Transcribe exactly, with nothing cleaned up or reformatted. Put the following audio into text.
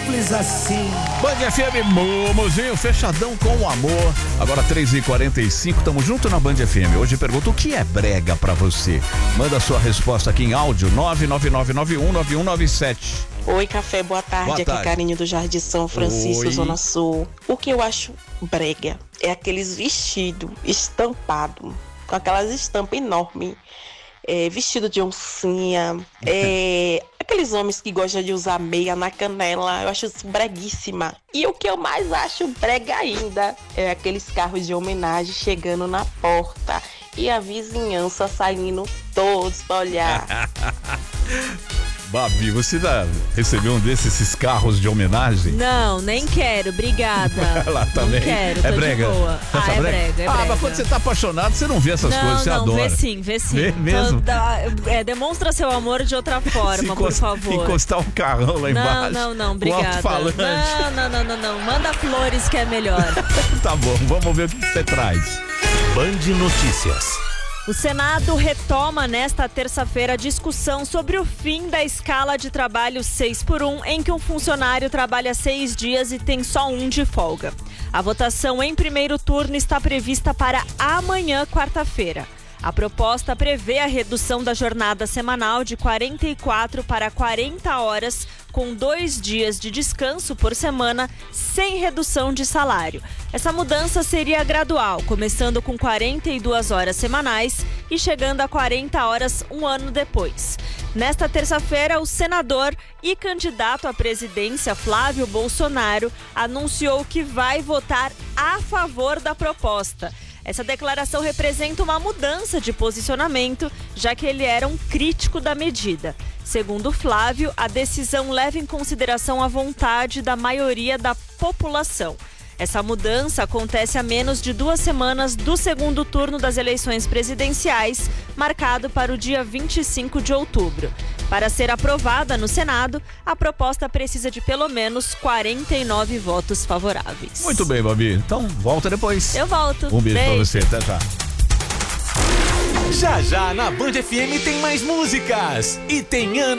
simples assim. Band F M, Momozinho, fechadão com o amor. Agora três e quarenta e cinco, tamo junto na Band F M. Hoje pergunto, o que é brega pra você? Manda sua resposta aqui em áudio, nove nove nove nove um nove um nove sete. Oi, café, boa tarde. Boa Aqui tarde. é Carinho do Jardim São Francisco, Oi. Zona Sul. O que eu acho brega é aqueles vestidos estampados, com aquelas estampas enormes. É, vestido de oncinha, é, aqueles homens que gostam de usar meia na canela, eu acho isso breguíssima. E o que eu mais acho brega ainda é aqueles carros de homenagem chegando na porta e a vizinhança saindo todos pra olhar. Babi, você já recebeu um desses esses carros de homenagem? Não, nem quero, obrigada. Lá também. Não quero, tô É brega? de boa. Você Ah, acha é brega, é brega. Ah, mas quando você tá apaixonado, você não vê essas não, coisas, você não, adora. vê sim, vê sim. Vê mesmo? Toda- é, demonstra seu amor de outra forma, por Encosta- favor. Encostar um carrão lá Não, embaixo. não, não, com obrigada. alto-falante. Não, não, não, não, não. Manda flores que é melhor. Tá bom, vamos ver o que você traz. Band Notícias. O Senado retoma nesta terça-feira a discussão sobre o fim da escala de trabalho seis por um, em que um funcionário trabalha seis dias e tem só um de folga. A votação em primeiro turno está prevista para amanhã, quarta-feira. A proposta prevê a redução da jornada semanal de quarenta e quatro para quarenta horas, com dois dias de descanso por semana, sem redução de salário. Essa mudança seria gradual, começando com quarenta e duas horas semanais e chegando a quarenta horas um ano depois. Nesta terça-feira, o senador e candidato à presidência Flávio Bolsonaro anunciou que vai votar a favor da proposta. Essa declaração representa uma mudança de posicionamento, já que ele era um crítico da medida. Segundo Flávio, a decisão leva em consideração a vontade da maioria da população. Essa mudança acontece a menos de duas semanas do segundo turno das eleições presidenciais, marcado para o dia vinte e cinco de outubro. Para ser aprovada no Senado, a proposta precisa de pelo menos quarenta e nove votos favoráveis. Muito bem, Babi. Então, volta depois. Eu volto. Um beijo, beijo. pra você. Até já. Já já na Band F M tem mais músicas. E tem Ana.